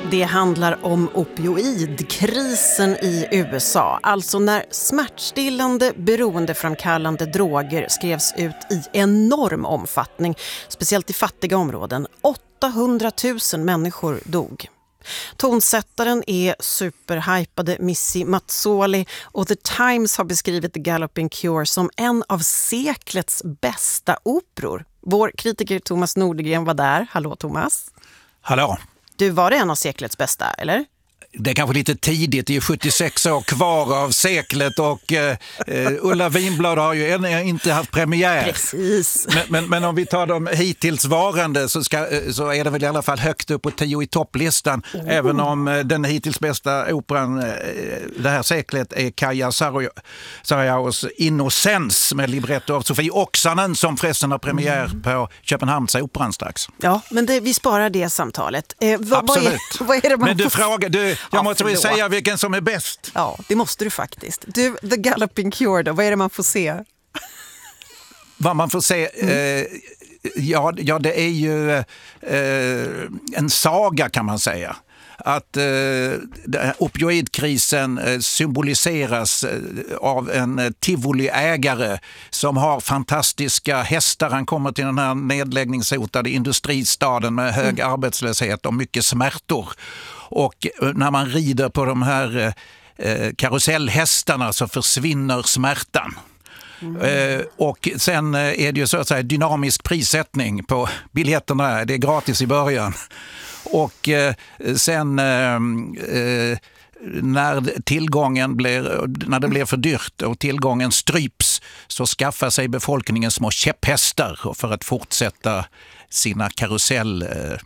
Det handlar om opioidkrisen i USA. Alltså när smärtstillande, beroendeframkallande droger skrevs ut i enorm omfattning, speciellt i fattiga områden. 800 000 människor dog. Tonsättaren är superhypade Missy Mazzoli och The Times har beskrivit The Galloping Cure som en av seklets bästa operor. Vår kritiker Thomas Nordegren var där. Hallå Thomas. Hallå. Du, var det en av seklets bästa, eller? Det är kanske lite tidigt, det är 76 år kvar av seklet och Ulla Vinblad har ju ännu inte haft premiär. Precis. Men om vi tar de hittills varande så är det väl i alla fall högt upp på 10 i topplistan. Även om den hittills bästa operan det här seklet är Kaija Sarajaos Innocens med libretto av Sofie Oksanen som förresten har premiär på Köpenhamnsoperan strax. Ja, men vi sparar det samtalet. Absolut. Vad är det man men du får... frågar... Jag måste väl säga vilken som är bäst. Ja, det måste du faktiskt. Du, The Galloping Cure då, vad är det man får se? Vad man får se... Ja, det är ju en saga kan man säga. Att opioidkrisen symboliseras av en tivoliägare som har fantastiska hästar. Han kommer till den här nedläggningshotade industristaden med hög arbetslöshet och mycket smärtor. Och när man rider på de här karusellhästarna så försvinner smärtan. Och sen är det ju så att säga dynamisk prissättning på biljetterna. Det är gratis i början. Och sen när det blir för dyrt och tillgången stryps så skaffar sig befolkningen små käpphästar för att fortsätta sina karusellritter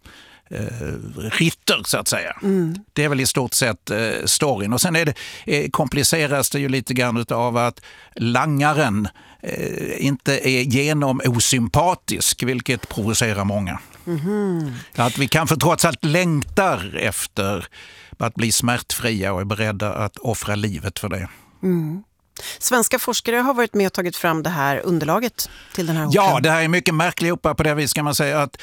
så att säga. Det är väl i stort sett storyn. Och sen kompliceras det ju lite grann av att langaren inte är genomosympatisk, vilket provocerar många. Att vi kanske trots allt längtar efter att bli smärtfria och är beredda att offra livet för det. Svenska forskare har varit med och tagit fram det här underlaget till den här operan. Ja, det här är mycket märklig opera på det vis kan man säga att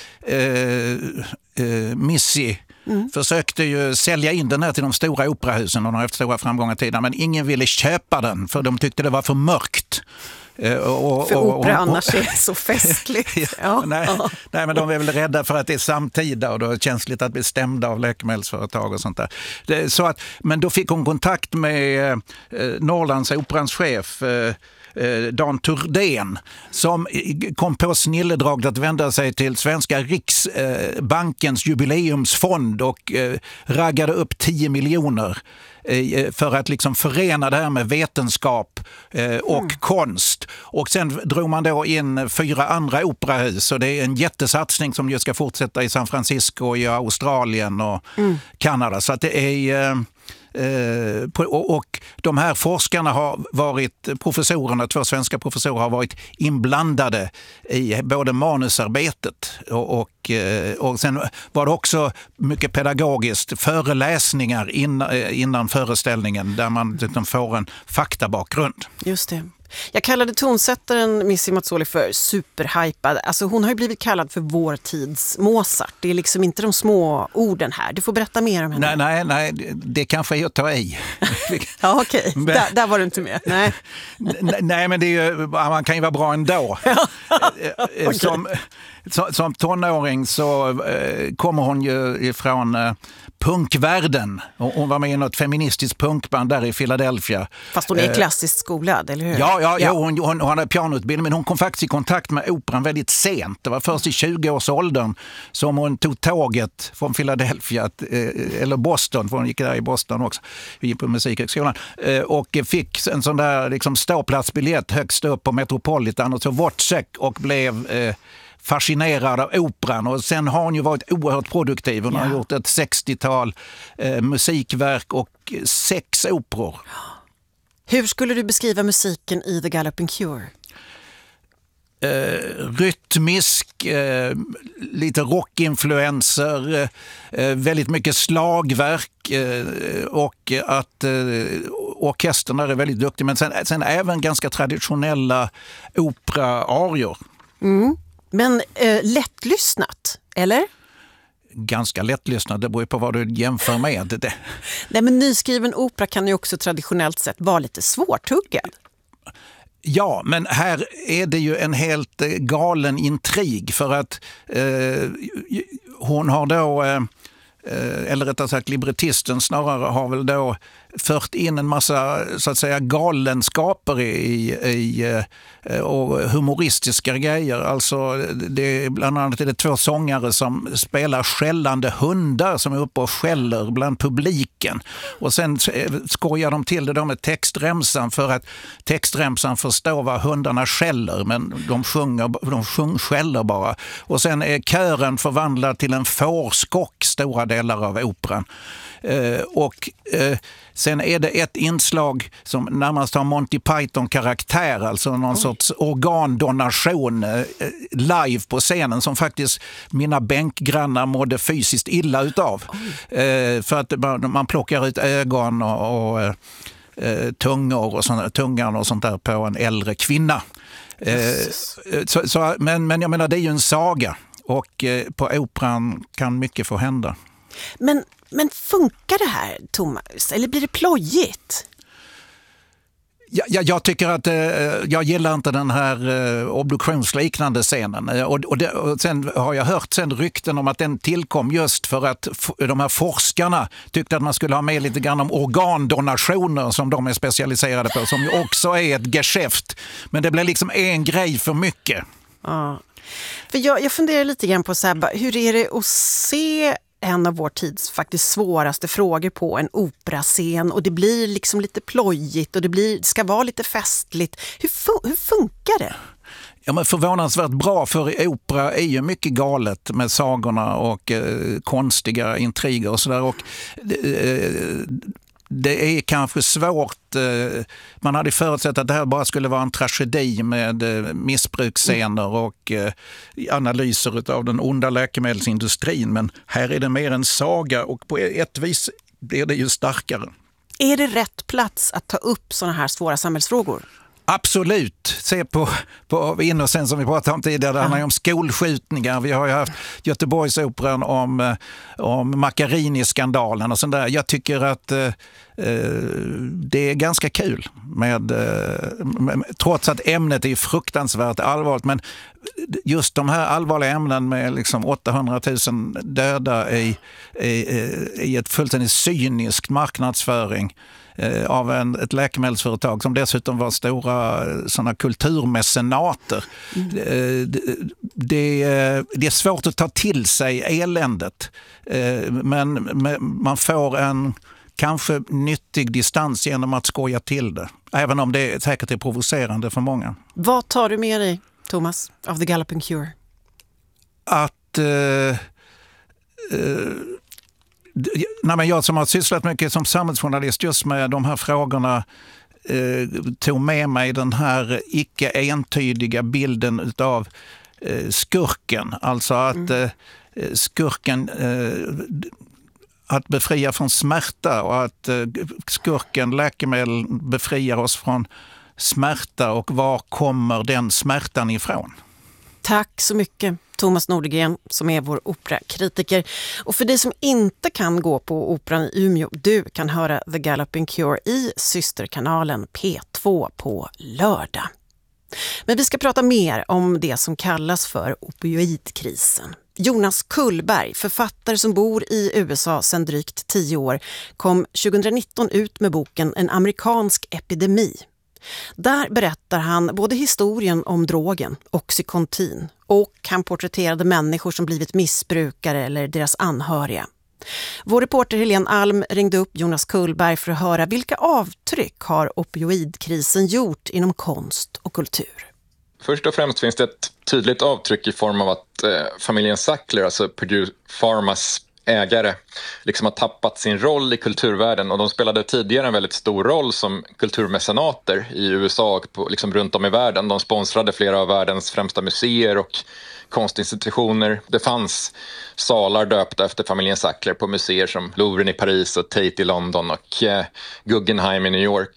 Missy försökte ju sälja in den här till de stora operahusen och de har haft stora framgångar tidigare, men ingen ville köpa den för de tyckte det var för mörkt. För opera annars är så festligt. Nej, men de är väl rädda för att det är samtida och då är det känsligt att bli stämda av läkemedelsföretag och sånt där. Men då fick hon kontakt med Norrlands operans chef Dan Turdén som kom på snilledraget att vända sig till Svenska Riksbankens jubileumsfond och raggade upp 10 miljoner för att liksom förena det här med vetenskap och konst. Och sen drog man då in 4 andra operahus och det är en jättesatsning som ju ska fortsätta i San Francisco, i Australien och Kanada. Så att det är... och de här forskarna har varit professorerna, 2 svenska professorer har varit inblandade i både manusarbetet och sen var det också mycket pedagogiskt föreläsningar innan föreställningen där man får en faktabakgrund. Just det. Jag kallade tonsättaren Missy Mazzoli för superhypad. Alltså hon har ju blivit kallad för vår tids Mozart. Det är liksom inte de små orden här. Du får berätta mer om henne. Nej, det kanske är att ta i. Ja, okej. Där var du inte med. Nej, men man kan ju vara bra ändå. Som tonåring så kommer hon ju ifrån punkvärlden. Hon var med i något feministiskt punkband där i Philadelphia. Fast hon är klassiskt skolad, eller hur? Ja. Hon hade pianoutbildning, men hon kom faktiskt i kontakt med operan väldigt sent. Det var först i 20-årsåldern som hon tog tåget från Philadelphia, eller Boston, för hon gick där i Boston också, vi gick på musikhögskolan, och fick en sån där liksom ståplatsbiljett högst upp på Metropolitan och så Wozzeck och blev... fascinerad av operan och sen har hon ju varit oerhört produktiv. Hon har gjort ett 60-tal musikverk och 6 operor. Hur skulle du beskriva musiken i The Galloping Cure? Rytmisk, lite rockinfluenser, väldigt mycket slagverk och att orkestern är väldigt duktig, men sen även ganska traditionella opera-arior. Men lättlyssnat, eller? ganska lättlyssnad. Det beror på vad du jämför med. Nej, men nyskriven opera kan ju också traditionellt sett vara lite svårtuggad. Ja, men här är det ju en helt galen intrig för att hon har då, eller rättare sagt librettisten snarare, har väl då fört in en massa så att säga galenskaper och humoristiska grejer. Alltså bland annat är det 2 sångare som spelar skällande hundar som är uppe och skäller bland publiken. Och sen skojar de till det då med textremsan för att textremsan förstår vad hundarna skäller, men de skäller bara. Och sen är kören förvandlad till en fårskock stora delar av operan. Sen är det ett inslag som närmast har Monty Python-karaktär, alltså någon sorts organdonation live på scenen som faktiskt mina bänkgrannar mådde fysiskt illa utav. För att man plockar ut ögon och tungan och sånt där på en äldre kvinna. Men jag menar, det är ju en saga och på operan kan mycket få hända. Men funkar det här, Thomas? Eller blir det plojigt? Jag tycker att jag gillar inte den här obduktionsliknande scenen. Och sen har jag hört rykten om att den tillkom just för att de här forskarna tyckte att man skulle ha med lite grann om organdonationer som de är specialiserade på, som ju också är ett geschäft. Men det blir liksom en grej för mycket. Ja. För jag funderar lite grann på så här, hur är det att se en av vår tids faktiskt svåraste frågor på en operascen, och det blir liksom lite plojigt och det ska vara lite festligt. Hur funkar det? Ja, men förvånansvärt bra, för opera är ju mycket galet med sagorna och konstiga intriger och sådär. Och det är kanske svårt. Man hade förutsett att det här bara skulle vara en tragedi med missbruksscener och analyser av den onda läkemedelsindustrin. Men här är det mer en saga och på ett vis blir det ju starkare. Är det rätt plats att ta upp sådana här svåra samhällsfrågor? Absolut. Se på Innocen som vi pratade om tidigare. Det handlar ju om skolskjutningar. Vi har ju haft Göteborgsoperan om Macchiarini-skandalen och sånt där. Jag tycker att det är ganska kul trots att ämnet är fruktansvärt allvarligt. Men just de här allvarliga ämnen med liksom 800 000 döda i ett fullständigt cynisk marknadsföring av ett läkemedelsföretag som dessutom var stora såna kulturmecenater. Det är svårt att ta till sig eländet, men man får en kanske nyttig distans genom att skoja till det, även om det säkert är provocerande för många. Vad tar du med dig, Thomas, av The Galloping Cure? Att jag som har sysslat mycket som samhällsjournalist just med de här frågorna tog med mig den här icke-entydiga bilden av skurken. Alltså att skurken att befria från smärta, och att skurken, läkemedel, befriar oss från smärta, och var kommer den smärtan ifrån? Tack så mycket, Thomas Nordegren, som är vår operakritiker. Och för dig som inte kan gå på operan i Umeå, du kan höra The Galloping Cure i systerkanalen P2 på lördag. Men vi ska prata mer om det som kallas för opioidkrisen. Jonas Kullberg, författare som bor i USA sedan drygt 10 år, kom 2019 ut med boken En amerikansk epidemi. Där berättar han både historien om drogen, Oxycontin, och han porträtterade människor som blivit missbrukare eller deras anhöriga. Vår reporter Helene Alm ringde upp Jonas Kullberg för att höra vilka avtryck har opioidkrisen gjort inom konst och kultur. Först och främst finns det ett tydligt avtryck i form av att familjen Sackler, alltså Purdue Pharmas ägare, liksom har tappat sin roll i kulturvärlden, och de spelade tidigare en väldigt stor roll som kulturmecenater i USA och liksom runt om i världen. De sponsrade flera av världens främsta museer och konstinstitutioner. Det fanns salar döpta efter familjen Sackler på museer som Louvren i Paris och Tate i London och Guggenheim i New York.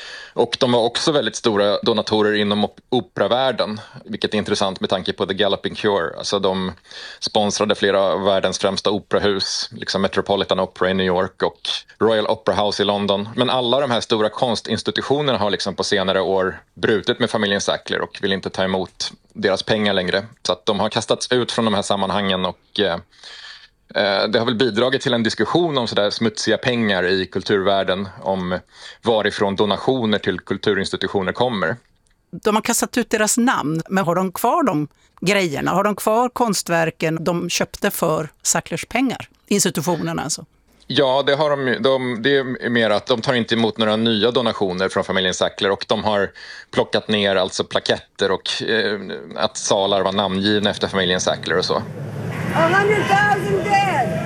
Och de var också väldigt stora donatorer inom operavärlden, vilket är intressant med tanke på The Galloping Cure. Alltså de sponsrade flera av världens främsta operahus, liksom Metropolitan Opera i New York och Royal Opera House i London. Men alla de här stora konstinstitutionerna har liksom på senare år brutit med familjen Sackler och vill inte ta emot deras pengar längre. Så att de har kastats ut från de här sammanhangen och det har väl bidragit till en diskussion om sådär smutsiga pengar i kulturvärlden, om varifrån donationer till kulturinstitutioner kommer. De har kastat ut deras namn, men har de kvar de grejerna? Har de kvar konstverken de köpte för Sacklers pengar? Institutionerna alltså? Ja, det har det är mer att de tar inte emot några nya donationer från familjen Sackler, och de har plockat ner alltså plaketter och att salar var namngivna efter familjen Sackler och så. 100,000 dead!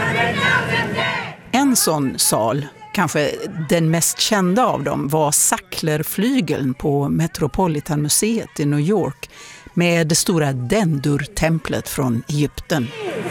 En sån sal, kanske den mest kända av dem, var Sacklerflygeln på Metropolitanmuseet i New York med det stora Dendur-templet från Egypten.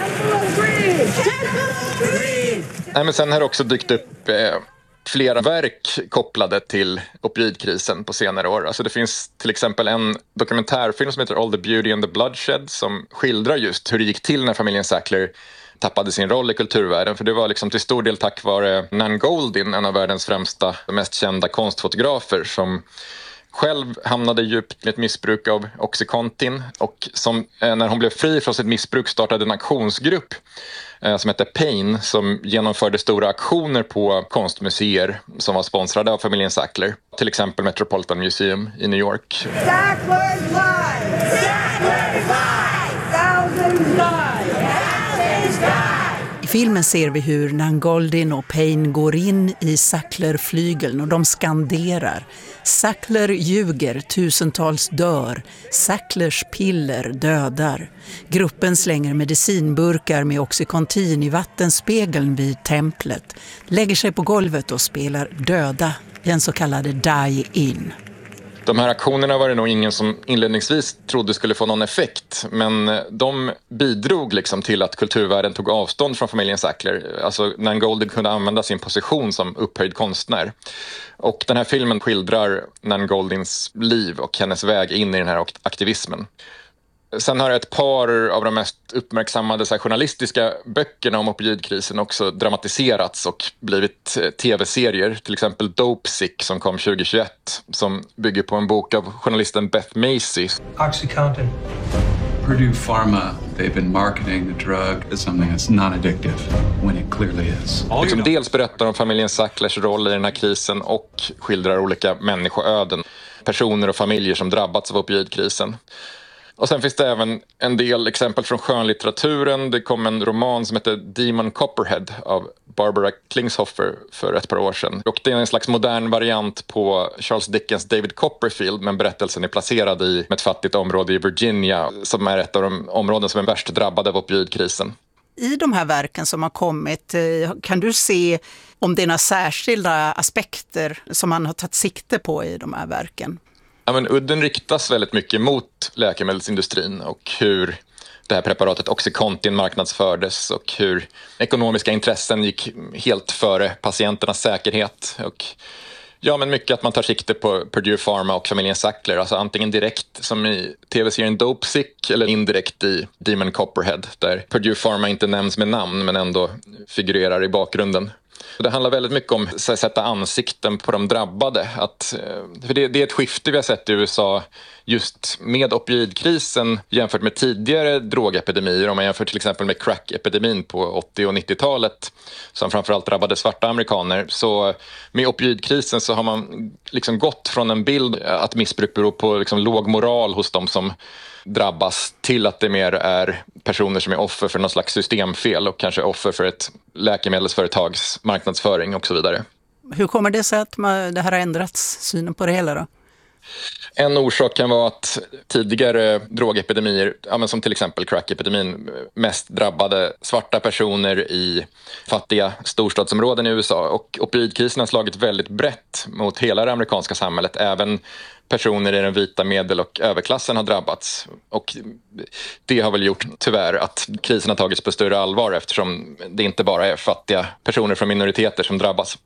Nej, men sen har det också dykt upp flera verk kopplade till opioidkrisen på senare år. Alltså det finns till exempel en dokumentärfilm som heter All the Beauty and the Bloodshed som skildrar just hur det gick till när familjen Sackler tappade sin roll i kulturvärlden. För det var liksom till stor del tack vare Nan Goldin, en av världens främsta och mest kända konstfotografer, som själv hamnade djupt i ett missbruk av Oxycontin och som när hon blev fri från sitt missbruk startade en aktionsgrupp som hette Pain, som genomförde stora aktioner på konstmuseer som var sponsrade av familjen Sackler. Till exempel Metropolitan Museum i New York. Sackler's live! Sackler's live! Thousands die! Thousands die! I filmen ser vi hur Nan Goldin och Pain går in i Sacklerflygeln och de skanderar: Sackler ljuger, tusentals dör. Sacklers piller dödar. Gruppen slänger medicinburkar med Oxycontin i vattenspegeln vid templet, lägger sig på golvet och spelar döda, den så kallade die-in. De här aktionerna var det nog ingen som inledningsvis trodde skulle få någon effekt, men de bidrog liksom till att kulturvärlden tog avstånd från familjen Sackler. Alltså Nan Goldin kunde använda sin position som upphöjd konstnär. Och den här filmen skildrar Nan Goldins liv och hennes väg in i den här aktivismen. Sen har ett par av de mest uppmärksammade så här, journalistiska böckerna om opioidkrisen också dramatiserats och blivit tv-serier. Till exempel Dope Sick som kom 2021, som bygger på en bok av journalisten Beth Macy. Oxycontin. Purdue Pharma, they've been marketing the drug as something that's not addictive when it clearly is. Liksom dels berättar om familjen Sacklers roll i den här krisen och skildrar olika människoöden, personer och familjer som drabbats av opioidkrisen. Och sen finns det även en del exempel från skönlitteraturen. Det kom en roman som heter Demon Copperhead av Barbara Kingshoffer för ett par år sedan. Och det är en slags modern variant på Charles Dickens David Copperfield, men berättelsen är placerad i ett fattigt område i Virginia som är ett av de områden som är värst drabbade av opioidkrisen. I de här verken som har kommit, kan du se om det är några särskilda aspekter som man har tagit sikte på i de här verken? Ja, men udden riktas väldigt mycket mot läkemedelsindustrin och hur det här preparatet Oxycontin marknadsfördes och hur ekonomiska intressen gick helt före patienternas säkerhet. Och ja, men mycket att man tar sikte på Purdue Pharma och familjen Sackler, alltså antingen direkt som i tv-serien Dope Sick eller indirekt i Demon Copperhead, där Purdue Pharma inte nämns med namn men ändå figurerar i bakgrunden. Det handlar väldigt mycket om att sätta ansikten på de drabbade. För det är ett skifte vi har sett i USA just med opioidkrisen jämfört med tidigare drogepidemier. Om man jämför till exempel med crack-epidemin på 80- och 90-talet som framförallt drabbade svarta amerikaner. Så med opioidkrisen så har man liksom gått från en bild att missbruk beror på liksom låg moral hos dem som drabbas till att det mer är personer som är offer för någon slags systemfel och kanske offer för ett läkemedelsföretags marknadsföring och så vidare. Hur kommer det sig att det här har ändrats, synen på det hela då? En orsak kan vara att tidigare drogepidemier, som till exempel crack-epidemin, mest drabbade svarta personer i fattiga storstadsområden i USA. Och opioidkrisen har slagit väldigt brett mot hela det amerikanska samhället. Även personer i den vita medel- och överklassen har drabbats. Och det har väl gjort tyvärr att krisen har tagits på större allvar eftersom det inte bara är fattiga personer från minoriteter som drabbas.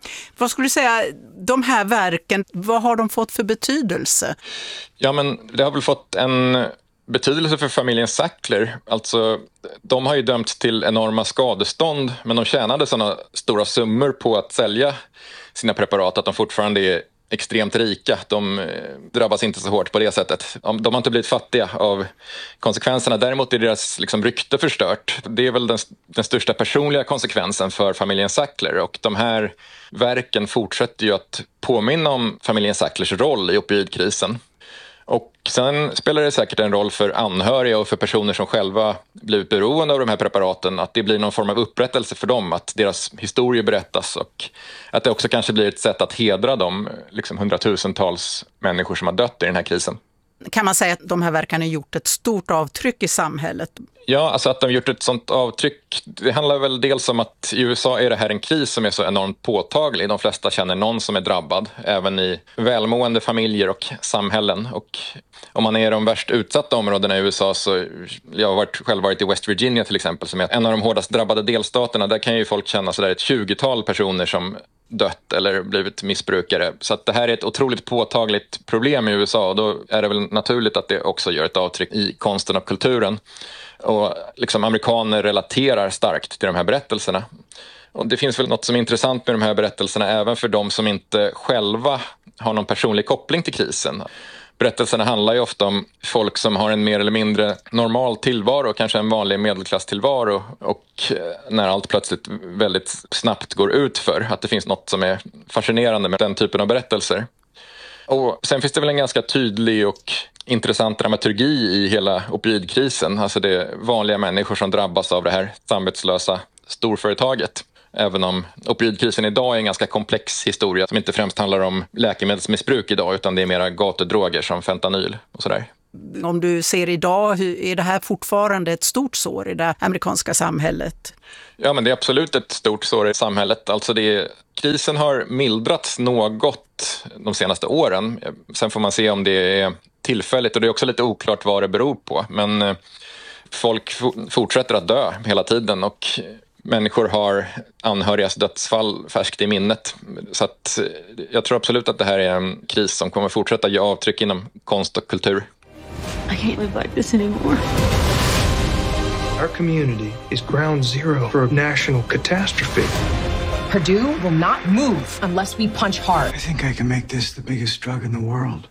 Vad skulle du säga, de här verken, vad har de fått för betydelse? Ja, men det har väl fått en betydelse för familjen Sackler. Alltså, de har ju dömts till enorma skadestånd, men de tjänade sådana stora summor på att sälja sina preparat att de fortfarande är extremt rika. De drabbas inte så hårt på det sättet. De har inte blivit fattiga av konsekvenserna. Däremot är deras rykte förstört. Det är väl den största personliga konsekvensen för familjen Sackler. Och de här verken fortsätter ju att påminna om familjen Sacklers roll i opioidkrisen. Och sen spelar det säkert en roll för anhöriga och för personer som själva blivit beroende av de här preparaten, att det blir någon form av upprättelse för dem, att deras historier berättas och att det också kanske blir ett sätt att hedra de hundratusentals människor som har dött i den här krisen. Kan man säga att de här verkarna har gjort ett stort avtryck i samhället? Ja, alltså att de har gjort ett sånt avtryck, det handlar väl dels om att i USA är det här en kris som är så enormt påtaglig. De flesta känner någon som är drabbad, även i välmående familjer och samhällen. Och om man är i de värst utsatta områdena i USA, så jag har själv varit i West Virginia till exempel, som är en av de hårdast drabbade delstaterna. Där kan ju folk känna sådär ett 20-tal personer som dött eller blivit missbrukare. Så att det här är ett otroligt påtagligt problem i USA, och då är det väl naturligt att det också gör ett avtryck i konsten och kulturen. Och amerikaner relaterar starkt till de här berättelserna. Och det finns väl något som är intressant med de här berättelserna även för de som inte själva har någon personlig koppling till krisen. Berättelserna handlar ju ofta om folk som har en mer eller mindre normal tillvaro, kanske en vanlig medelklasstillvaro, och när allt plötsligt väldigt snabbt går ut för att det finns något som är fascinerande med den typen av berättelser. Och sen finns det väl en ganska tydlig och intressant dramaturgi i hela opioidkrisen. Alltså det är vanliga människor som drabbas av det här samvetslösa storföretaget. Även om opioidkrisen idag är en ganska komplex historia som inte främst handlar om läkemedelsmissbruk idag, utan det är mera gatudroger som fentanyl och sådär. Om du ser idag, är det här fortfarande ett stort sår i det amerikanska samhället? Ja, men det är absolut ett stort sår i samhället. Alltså krisen har mildrats något de senaste åren. Sen får man se om det är tillfälligt, och det är också lite oklart vad det beror på. Men folk fortsätter att dö hela tiden, och människor har anhörigas dödsfall färskt i minnet. Så att jag tror absolut att det här är en kris som kommer fortsätta ge avtryck inom konst och kultur. I can't live like this anymore. Our community is ground zero for a national catastrophe. Purdue will not move unless we punch hard. I think I can make this the biggest drug in the world.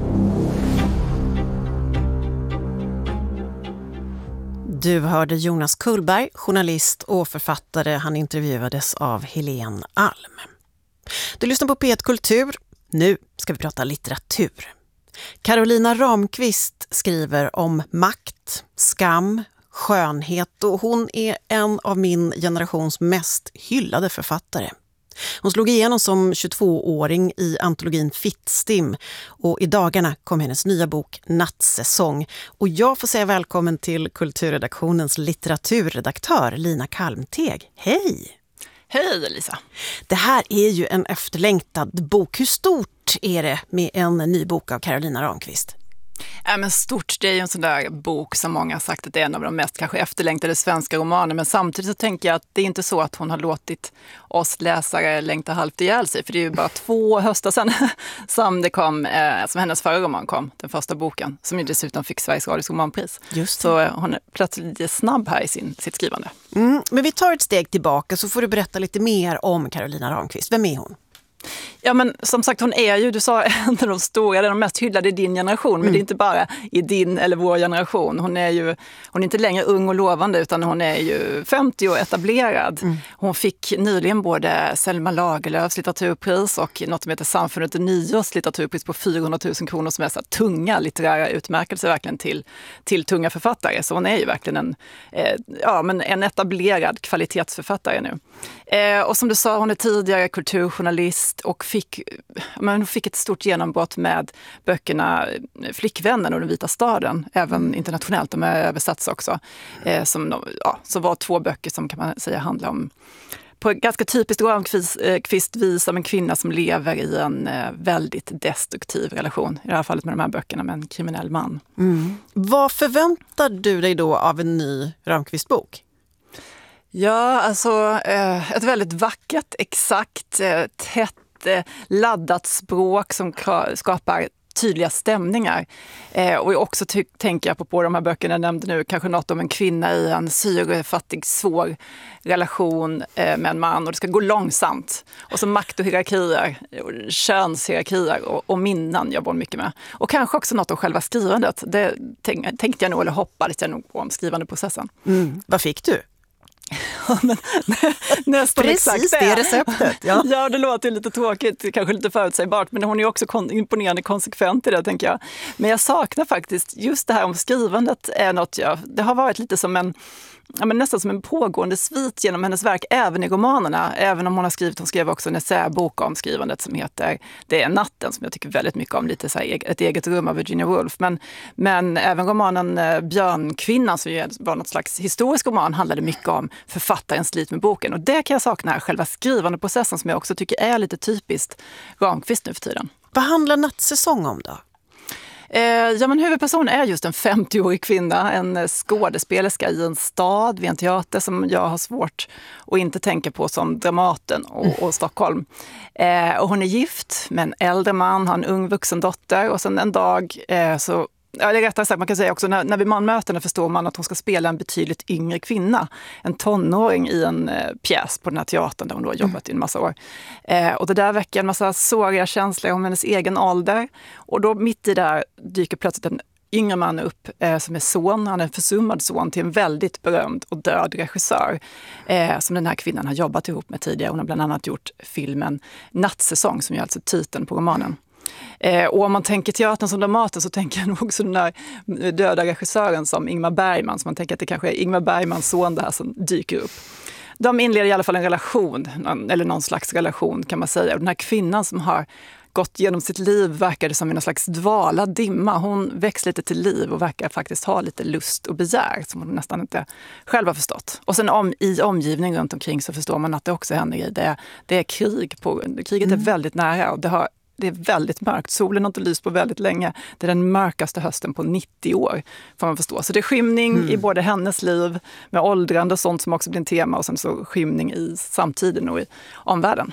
Du hörde Jonas Kullberg, journalist och författare. Han intervjuades av Helene Alm. Du lyssnar på P1 Kultur. Nu ska vi prata litteratur. Carolina Ramqvist skriver om makt, skam, skönhet, och hon är en av min generations mest hyllade författare. Hon slog igenom som 22-åring i antologin Fittstim, och i dagarna kom hennes nya bok Nattsäsong. Och jag får säga välkommen till kulturredaktionens litteraturredaktör Lina Kalmteg. Hej! Hej Lisa! Det här är ju en efterlängtad bok. Hur stort är det med en ny bok av Carolina Ramqvist? Men stort, det är ju en sån där bok som många har sagt att det är en av de mest kanske efterlängtade svenska romaner, men samtidigt så tänker jag att det är inte så att hon har låtit oss läsare längta halvt ihjäl sig, för det är ju bara 2 höstar sedan som det kom, som hennes förra roman kom, den första boken, som ju dessutom fick Sveriges Radios romanpris. Just det. Så hon är plötsligt lite snabb här i sitt skrivande. Men vi tar ett steg tillbaka, så får du berätta lite mer om Carolina Ramqvist. Vem är hon? Ja, men som sagt, hon är ju, du sa, en av de stora, de mest hyllade i din generation, men det är inte bara i din eller vår generation. Hon är inte längre ung och lovande, utan hon är ju 50 och etablerad. Hon fick nyligen både Selma Lagerlöfs litteraturpris och något som heter Samfundet Nyårs litteraturpris på 400 000 kronor, som är så tunga litterära utmärkelser verkligen till tunga författare. Så hon är ju verkligen en etablerad kvalitetsförfattare nu. Och som du sa, hon är tidigare kulturjournalist och hon fick ett stort genombrott med böckerna Flickvännen och Den vita staden, även internationellt, de är översatts också, som var 2 böcker som kan man säga handlar om, på ett ganska typiskt Ramqvist-vis, om en kvinna som lever i en väldigt destruktiv relation, i det här fallet med de här böckerna, med en kriminell man. Vad förväntar du dig då av en ny Ramqvist-bok? Ja, alltså ett väldigt vackert, exakt, tätt, laddat språk som skapar tydliga stämningar. Och också tänker jag på de här böckerna jag nämnde nu, kanske något om en kvinna i en syrefattig, svår relation med en man, och det ska gå långsamt. Och så makt och hierarkier, könshierarkier och minnen jobbar hon mycket med. Och kanske också något om själva skrivandet. Det tänkte jag nog, eller hoppades jag nog på, om skrivandeprocessen. Vad fick du? Men, nästan precis exakt det receptet. Ja. Ja, det låter lite tråkigt, kanske lite förutsägbart, men hon är också imponerande konsekvent i det, tänker jag. Men jag saknar faktiskt just det här om skrivandet, är något det har varit lite som nästan som en pågående svit genom hennes verk, även i romanerna. Även om hon skrev också en essäbok om skrivandet som heter Det är natten, som jag tycker väldigt mycket om, lite så här Ett eget rum av Virginia Woolf. Men även romanen Björnkvinnan, som var något slags historisk roman, handlade mycket om författarens slit med boken. Och det kan jag sakna här, själva skrivande processen, som jag också tycker är lite typiskt Ramqvist nu för tiden. Vad handlar Nattsäsong om då? Men huvudpersonen är just en 50-årig kvinna, en skådespelerska i en stad vid en teater som jag har svårt att inte tänka på som Dramaten och Stockholm. Och hon är gift med en äldre man, har en ung vuxen dotter, och sen en dag så... Ja, det är rättare sagt, man kan säga också, när man möter henne förstår man att hon ska spela en betydligt yngre kvinna, en tonåring i en pjäs på den här teatern där hon då har jobbat i en massa år. Och det där väcker en massa såriga känslor om hennes egen ålder, och då mitt i det här dyker plötsligt en yngre man upp som är son, han är en försummad son till en väldigt berömd och död regissör som den här kvinnan har jobbat ihop med tidigare. Hon har bland annat gjort filmen Nattsäsong, som är alltså titeln på romanen. Och om man tänker teatern som Dramaten, så tänker jag nog också den där döda regissören som Ingmar Bergman, så man tänker att det kanske är Ingmar Bergmans son där som dyker upp. De inleder i alla fall en relation, eller någon slags relation kan man säga. Och den här kvinnan som har gått genom sitt liv verkar det som en slags dvala dimma. Hon väcks lite till liv och verkar faktiskt ha lite lust och begär som hon nästan inte själv har förstått. Och sen i omgivningen runt omkring så förstår man att det också händer grejer. Det är krig. Kriget är väldigt nära, och det är väldigt mörkt. Solen har inte lyst på väldigt länge. Det är den mörkaste hösten på 90 år, får man förstå. Så det är skymning i både hennes liv med åldrande och sånt som också blir en tema, och sen så skymning i samtiden och i omvärlden.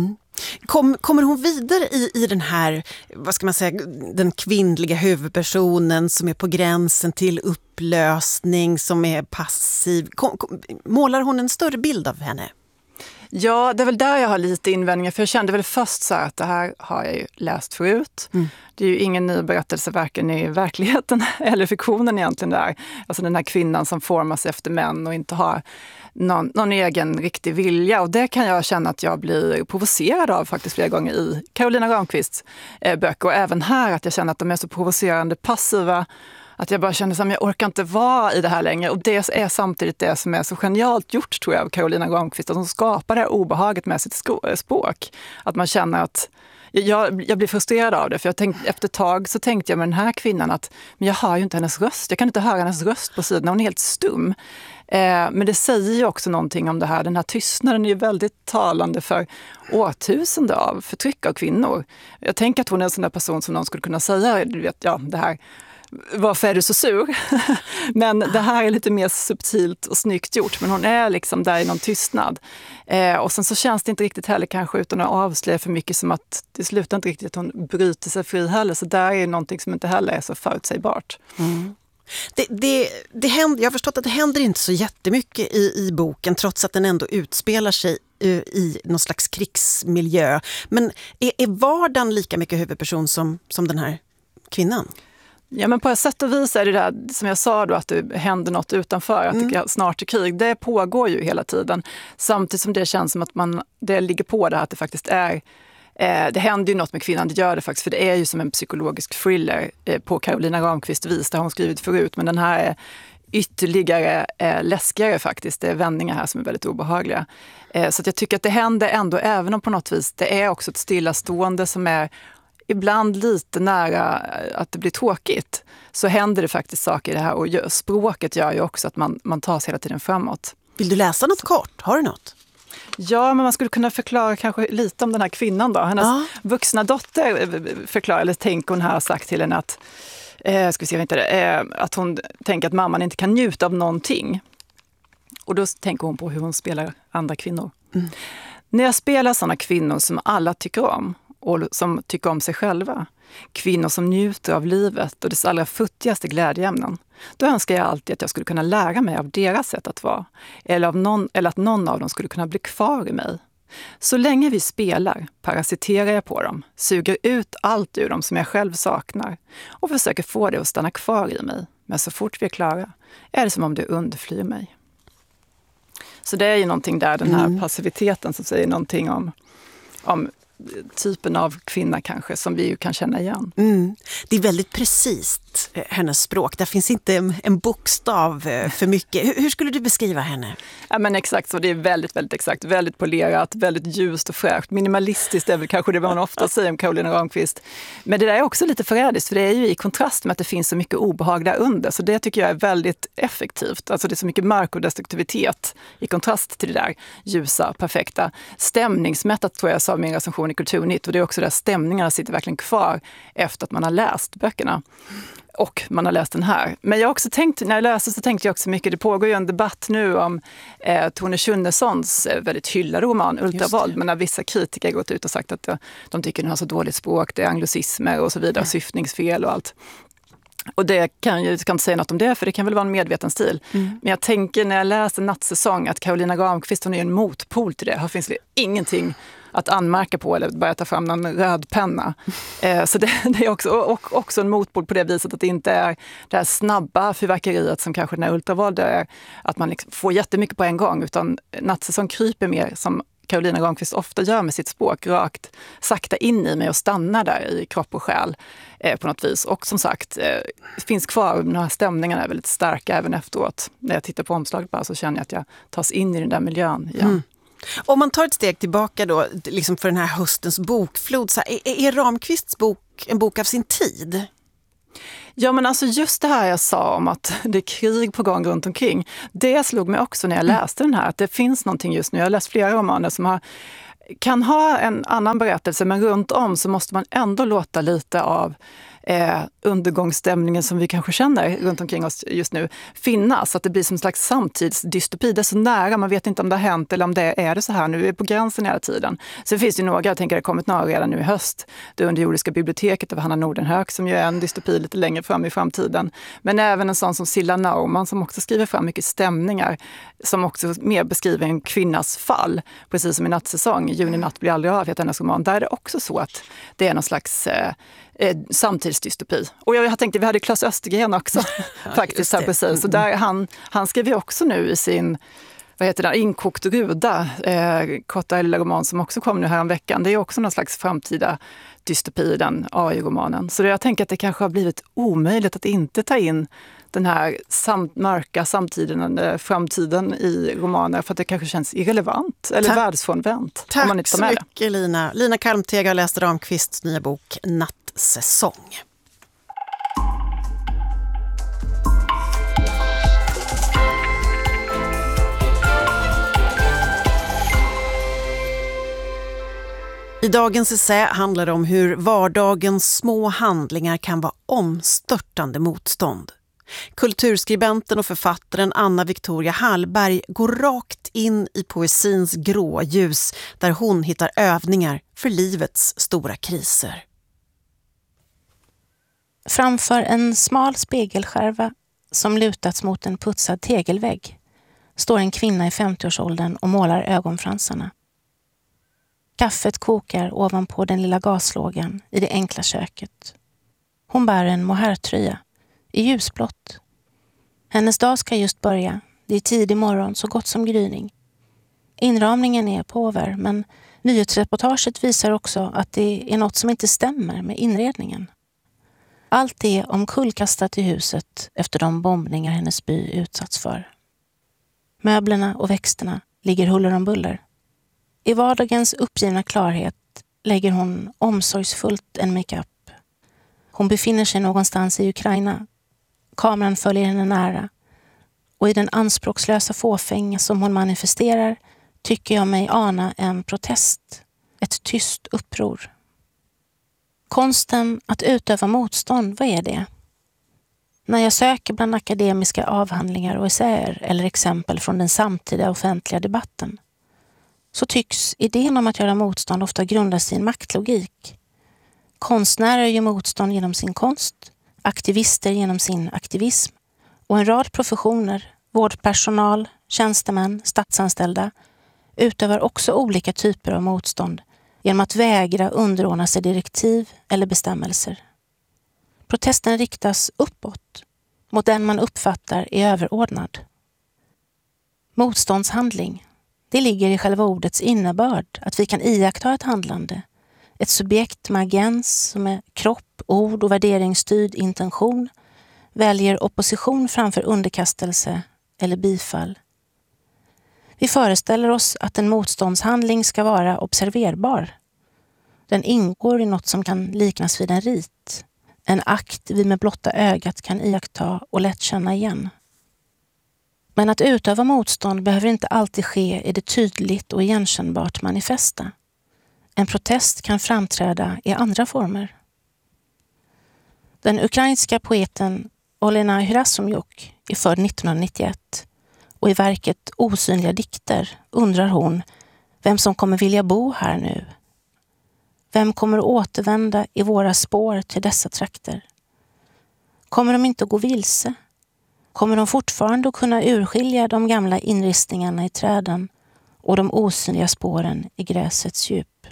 Kommer hon vidare i den här, vad ska man säga, den kvinnliga huvudpersonen som är på gränsen till upplösning, som är passiv? Målar hon en större bild av henne? Ja, det är väl där jag har lite invändningar, för jag kände väl först så här att det här har jag ju läst förut. Det är ju ingen ny berättelse varken i verkligheten eller fiktionen egentligen där. Alltså den här kvinnan som formas efter män och inte har någon egen riktig vilja, och det kan jag känna att jag blir provocerad av faktiskt flera gånger i Carolina Ramqvists böcker, och även här att jag känner att de är så provocerande passiva, att jag bara känner som jag orkar inte vara i det här längre. Och det är samtidigt det som är så genialt gjort, tror jag, av Carolina Ramqvist, att hon skapar det här obehaget med sitt språk. Att man känner att jag blir frustrerad av det, för efter ett tag så tänkte jag med den här kvinnan att men jag hör ju inte hennes röst, jag kan inte höra hennes röst på sidan, hon är helt stum. Men det säger ju också någonting om det här, den här tystnaden är ju väldigt talande för årtusende av förtryck av kvinnor. Jag tänker att hon är en sån där person som någon skulle kunna säga, du vet, ja, det här, varför är du så sur? Men det här är lite mer subtilt och snyggt gjort. Men hon är liksom där i någon tystnad. Och sen så känns det inte riktigt heller kanske, utan att avslöja för mycket, som att det slutar inte riktigt att hon bryter sig fri heller. Så där är någonting som inte heller är så förutsägbart. Det händer, jag har förstått att det händer inte så jättemycket i boken, trots att den ändå utspelar sig i någon slags krigsmiljö. Men är vardagen lika mycket huvudperson som den här kvinnan? Ja, men på ett sätt och vis är det där som jag sa då, att det händer något utanför, att det snart är krig. Det pågår ju hela tiden. Samtidigt som det känns som att det ligger på det här, att det faktiskt är, det händer ju något med kvinnan, det gör det faktiskt, för det är ju som en psykologisk thriller på Carolina Ramqvist vis, där hon skrivit förut, men den här är ytterligare läskigare faktiskt. Det är vändningar här som är väldigt obehagliga. Så att jag tycker att det händer ändå, även om på något vis det är också ett stillastående som är ibland lite nära att det blir tråkigt, så händer det faktiskt saker i det här, och språket gör ju också att man tar sig hela tiden framåt. Vill du läsa något kort? Har du något? Ja, men man skulle kunna förklara kanske lite om den här kvinnan då. Hennes vuxna dotter förklarar, eller tänker hon här, har sagt till henne att att hon tänker att mamman inte kan njuta av någonting. Och då tänker hon på hur hon spelar andra kvinnor. När jag spelar sådana kvinnor som alla tycker om och som tycker om sig själva, kvinnor som njuter av livet och dess allra futtigaste glädjeämnen, då önskar jag alltid att jag skulle kunna lära mig av deras sätt att vara, eller att någon av dem skulle kunna bli kvar i mig. Så länge vi spelar parasiterar jag på dem, suger ut allt ur dem som jag själv saknar och försöker få det att stanna kvar i mig. Men så fort vi är klara är det som om det underflyr mig. Så det är ju någonting där, den här passiviteten som säger någonting om typen av kvinna kanske som vi ju kan känna igen. Det är väldigt precis, hennes språk. Där finns inte en bokstav för mycket. Hur skulle du beskriva henne? Ja, men exakt så. Det är väldigt, väldigt exakt. Väldigt polerat, väldigt ljust och fräscht. Minimalistiskt är väl kanske det man ofta säger om Karolina Ramqvist. Men det där är också lite förrädiskt, för det är ju i kontrast med att det finns så mycket obehag där under. Så det tycker jag är väldigt effektivt. Alltså det är så mycket mörk och destruktivitet i kontrast till det där ljusa, perfekta. Stämningsmättat tror jag sa min recension i Kulturnytt, och det är också där stämningarna sitter verkligen kvar efter att man har läst böckerna. Och man har läst den här. Men jag har också tänkt, när jag läste så tänkte jag också mycket, det pågår ju en debatt nu om Tone Schunnesons väldigt hyllade roman Ultravåld, men när vissa kritiker gått ut och sagt att de tycker den har så dåligt språk, det är anglicismer och så vidare, syftningsfel och allt. Och det jag kan inte säga något om det, för det kan väl vara en medveten stil. Men jag tänker när jag läser Nattsäsong att Karolina Ramqvist, hon är en motpol till det. Här finns det ingenting att anmärka på eller börja ta fram någon röd penna. Så det är också en motpol på det viset att det inte är det här snabba fyrverkeriet som kanske den här Ultravåld är, att man liksom får jättemycket på en gång, utan Nattsäsong kryper mer som Karolina Ramqvist ofta gör med sitt språk, rakt sakta in i mig och stannar där i kropp och själ på något vis. Och som sagt, finns kvar, de här stämningarna är väldigt starka även efteråt. När jag tittar på omslaget bara så känner jag att jag tas in i den där miljön igen. Om man tar ett steg tillbaka då, liksom för den här höstens bokflod, så är Ramqvists bok en bok av sin tid? Ja, men alltså just det här jag sa om att det är krig på gång runt omkring, det slog mig också när jag läste den här, att det finns någonting just nu. Jag har läst flera romaner som kan ha en annan berättelse, men runt om så måste man ändå låta lite av undergångsstämningen som vi kanske känner runt omkring oss just nu finnas, att det blir som en slags samtidsdystopi. Det är så nära, man vet inte om det har hänt eller om det är så här nu, vi är på gränsen hela tiden. Sen finns det ju några, jag tänker det har kommit några redan nu i höst, det underjordiska biblioteket av Hanna Nordenhög som ju är en dystopi lite längre fram i framtiden, men även en sån som Silla Naumann som också skriver fram mycket stämningar, som också mer beskriver en kvinnas fall, precis som i Nattsäsong, Juni natt blir aldrig av, heter hennes roman, där är det också så att det är någon slags samtidsdystopi. Och jag tänkte, vi hade Claes Östergren också faktiskt här precis. Så där han skrev ju också nu i sin Inkokt ruda, korta lilla roman som också kom nu här om veckan. Det är också någon slags framtida dystopi i den AI-romanen. Så jag tänker att det kanske har blivit omöjligt att inte ta in den här mörka framtiden i romaner, för att det kanske känns irrelevant eller världsfrånvänt. Tack om man inte tar med så mycket Lina. Lina Kalmteg har läst Ramqvists nya bok Nattsäsong. I dagens essä handlar det om hur vardagens små handlingar kan vara omstörtande motstånd. Kulturskribenten och författaren Anna Victoria Hallberg går rakt in i poesins gråljus där hon hittar övningar för livets stora kriser. Framför en smal spegelskärva som lutats mot en putsad tegelvägg står en kvinna i 50-årsåldern och målar ögonfransarna. Kaffet kokar ovanpå den lilla gaslågan i det enkla köket. Hon bär en mohairtröja i ljusblått. Hennes dag ska just börja. Det är tidig morgon, så gott som gryning. Inramningen är påver, men nyhetsreportaget visar också att det är något som inte stämmer med inredningen. Allt är omkullkastat i huset efter de bombningar hennes by utsatts för. Möblerna och växterna ligger huller om buller. I vardagens uppgivna klarhet lägger hon omsorgsfullt en makeup. Hon befinner sig någonstans i Ukraina. Kameran följer henne nära. Och i den anspråkslösa fåfänga som hon manifesterar tycker jag mig ana en protest. Ett tyst uppror. Konsten att utöva motstånd, vad är det? När jag söker bland akademiska avhandlingar och essäer eller exempel från den samtida offentliga debatten så tycks idén om att göra motstånd ofta grundas i en maktlogik. Konstnärer gör motstånd genom sin konst, aktivister genom sin aktivism och en rad professioner, vårdpersonal, tjänstemän, statsanställda utövar också olika typer av motstånd genom att vägra underordna sig direktiv eller bestämmelser. Protesten riktas uppåt, mot den man uppfattar är överordnad. Motståndshandling, det ligger i själva ordets innebörd att vi kan iaktta ett handlande, ett subjekt med agens som är kropp, ord och värderingsstyrd intention, väljer opposition framför underkastelse eller bifall. Vi föreställer oss att en motståndshandling ska vara observerbar. Den ingår i något som kan liknas vid en rit. En akt vi med blotta ögat kan iaktta och lätt känna igen. Men att utöva motstånd behöver inte alltid ske i det tydligt och igenkännbart manifesta. En protest kan framträda i andra former. Den ukrainska poeten Olena Hyrazomjuk är född 1991 och i verket Osynliga dikter undrar hon vem som kommer vilja bo här nu. Vem kommer att återvända i våra spår till dessa trakter? Kommer de inte att gå vilse? Kommer de fortfarande att kunna urskilja de gamla inristningarna i träden och de osynliga spåren i gräsets djup?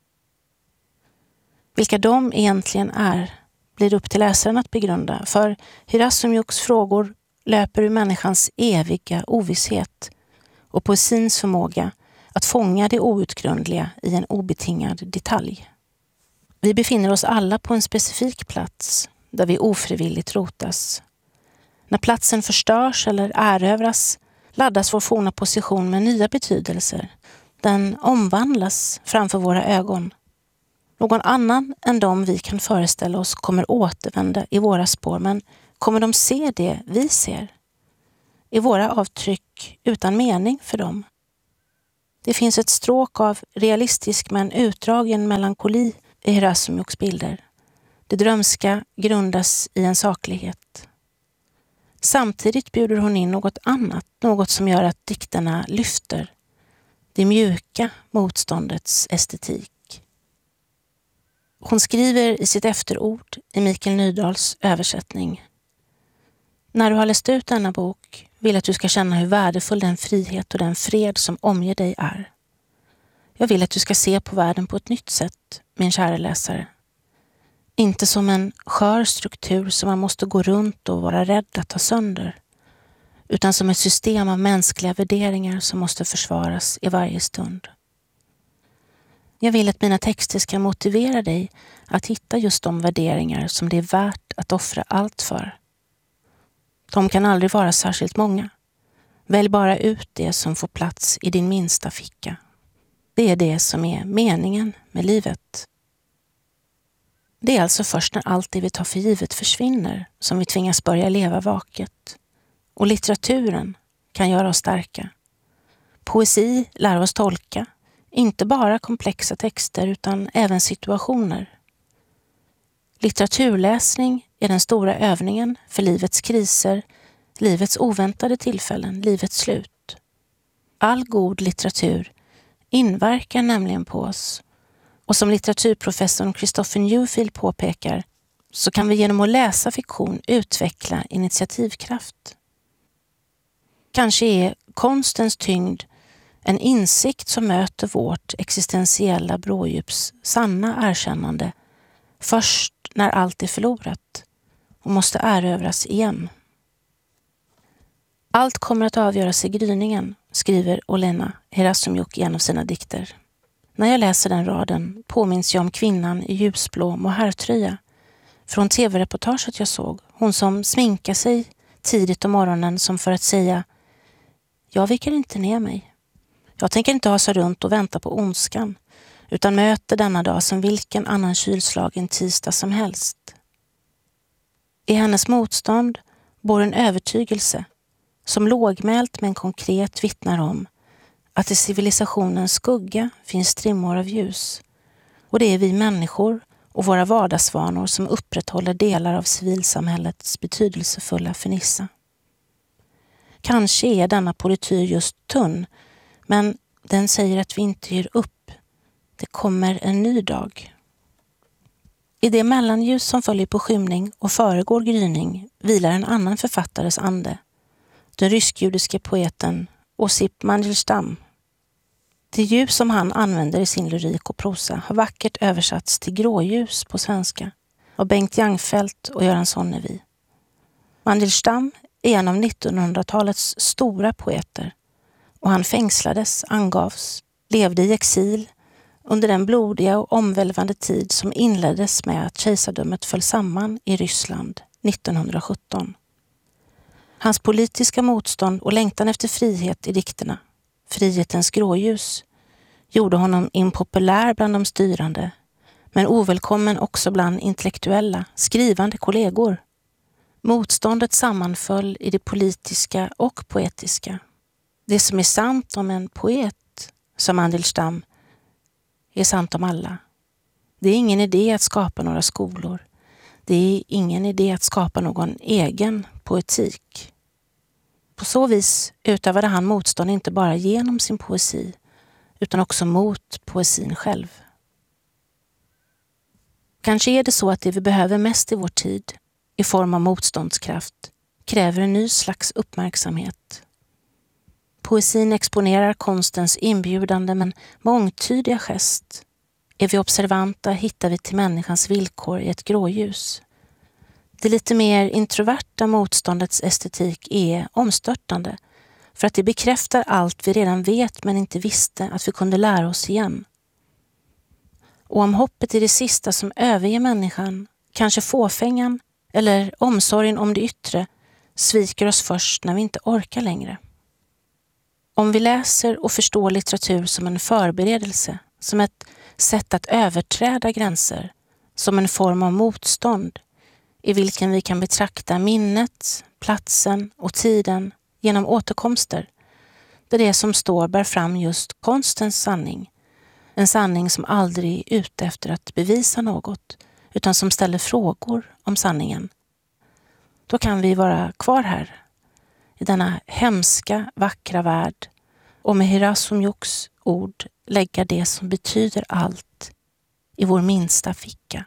Vilka de egentligen är blir upp till läsaren att begrunda, för Hyrazomjuks frågor löper ur människans eviga ovisshet och poesins förmåga att fånga det outgrundliga i en obetingad detalj. Vi befinner oss alla på en specifik plats där vi ofrivilligt rotas. När platsen förstörs eller erövras laddas vår forna position med nya betydelser. Den omvandlas framför våra ögon. Någon annan än de vi kan föreställa oss kommer återvända i våra spår, men kommer de se det vi ser? Är våra avtryck utan mening för dem? Det finns ett stråk av realistisk men utdragen melankoli i Hyrazomjuks bilder. Det drömska grundas i en saklighet. Samtidigt bjuder hon in något annat, något som gör att dikterna lyfter. Det mjuka motståndets estetik. Hon skriver i sitt efterord i Mikael Nydahls översättning: när du har läst ut denna bok vill att du ska känna hur värdefull den frihet och den fred som omger dig är. Jag vill att du ska se på världen på ett nytt sätt, min kära läsare. Inte som en skör struktur som man måste gå runt och vara rädd att ta sönder, utan som ett system av mänskliga värderingar som måste försvaras i varje stund. Jag vill att mina texter ska motivera dig att hitta just de värderingar som det är värt att offra allt för. De kan aldrig vara särskilt många. Välj bara ut det som får plats i din minsta ficka. Det är det som är meningen med livet. Det är alltså först när allt det vi tar för givet försvinner som vi tvingas börja leva vaket. Och litteraturen kan göra oss starka. Poesi lär oss tolka, inte bara komplexa texter utan även situationer. Litteraturläsning är den stora övningen för livets kriser, livets oväntade tillfällen, livets slut. All god litteratur inverkar nämligen på oss. Och som litteraturprofessorn Christopher Newfield påpekar så kan vi genom att läsa fiktion utveckla initiativkraft. Kanske är konstens tyngd en insikt som möter vårt existentiella brådjups sanna erkännande först när allt är förlorat och måste erövras igen. Allt kommer att avgöras i gryningen, skriver Olena Hyrazomjuk i en av sina dikter. När jag läser den raden påminns jag om kvinnan i ljusblå mohairtröja från tv-reportaget jag såg. Hon som sminkar sig tidigt om morgonen som för att säga: jag viker inte ner mig. Jag tänker inte ha sig runt och vänta på ondskan, utan möter denna dag som vilken annan kylslagen tisdag som helst. I hennes motstånd bor en övertygelse som lågmält men konkret vittnar om att i civilisationens skugga finns strimmor av ljus. Och det är vi människor och våra vardagsvanor som upprätthåller delar av civilsamhällets betydelsefulla fernissa. Kanske är denna polityr just tunn, men den säger att vi inte ger upp. Det kommer en ny dag. I det mellanljus som följer på skymning och föregår gryning vilar en annan författares ande, den rysk-judiske poeten Osip Mandelstam. Det ljus som han använder i sin lyrik och prosa har vackert översatts till gråljus på svenska av Bengt Jangfelt och Göran Sonnevi. Mandelstam är en av 1900-talets stora poeter och han fängslades, angavs, levde i exil under den blodiga och omvälvande tid som inleddes med att kejsardömet föll samman i Ryssland 1917. Hans politiska motstånd och längtan efter frihet i dikterna, frihetens gråljus, gjorde honom impopulär bland de styrande, men ovälkommen också bland intellektuella, skrivande kollegor. Motståndet sammanföll i det politiska och poetiska. Det som är sant om en poet, som Mandelstam, är sant om alla. Det är ingen idé att skapa några skolor. Det är ingen idé att skapa någon egen poetik. På så vis utövade han motstånd inte bara genom sin poesi, utan också mot poesin själv. Kanske är det så att det vi behöver mest i vår tid, i form av motståndskraft, kräver en ny slags uppmärksamhet. Poesin exponerar konstens inbjudande men mångtydiga gest. Är vi observanta hittar vi till människans villkor i ett gråljus. Det lite mer introverta motståndets estetik är omstörtande för att det bekräftar allt vi redan vet men inte visste att vi kunde lära oss igen. Och om hoppet är det sista som överger människan, kanske fåfängan eller omsorgen om det yttre, sviker oss först när vi inte orkar längre. Om vi läser och förstår litteratur som en förberedelse, som ett sätt att överträda gränser, som en form av motstånd i vilken vi kan betrakta minnet, platsen och tiden genom återkomster, där det som står bär fram just konstens sanning, en sanning som aldrig är ute efter att bevisa något, utan som ställer frågor om sanningen. Då kan vi vara kvar här, i denna hemska, vackra värld, och med Hirasumjuks ord lägga det som betyder allt i vår minsta ficka.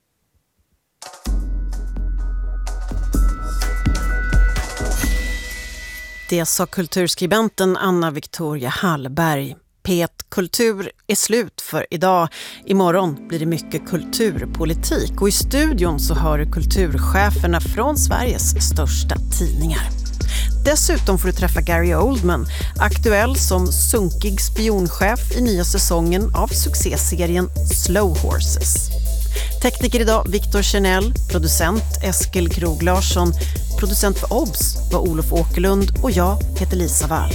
Det sa kulturskribenten Anna Victoria Hallberg. P1 Kultur är slut för idag. Imorgon blir det mycket kulturpolitik och i studion så hör du kulturcheferna från Sveriges största tidningar. Dessutom får du träffa Gary Oldman, aktuell som sunkig spionchef i nya säsongen av succéserien Slow Horses. Tekniker idag Viktor Kjernell, producent Eskil Krog Larsson, producent för OBS var Olof Åkerlund och jag heter Lisa Wall.